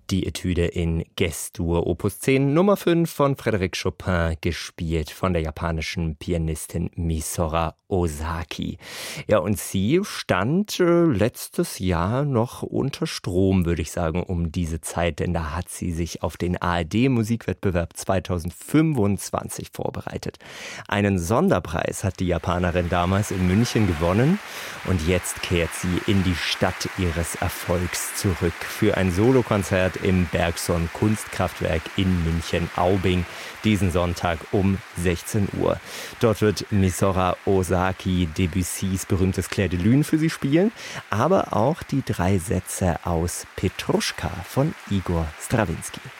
Die Etüde in G-Dur, Opus 10, Nummer 5 von Frédéric Chopin, gespielt von der japanischen Pianistin Misora Ozaki. Ja, und sie stand letztes Jahr noch unter Strom, würde ich sagen, um diese Zeit, denn da hat sie sich auf den ARD-Musikwettbewerb 2025 vorbereitet. Einen Sonderpreis hat die Japanerin damals in München gewonnen und jetzt kehrt sie in die Stadt ihres Erfolgs zurück für ein Solokonzert im Bergson Kunstkraftwerk in München-Aubing diesen Sonntag um 16 Uhr. Dort wird Misora Ozaki Debussys berühmtes Clair de Lune für sie spielen, aber auch die 3 Sätze aus Petruschka von Igor Strawinski.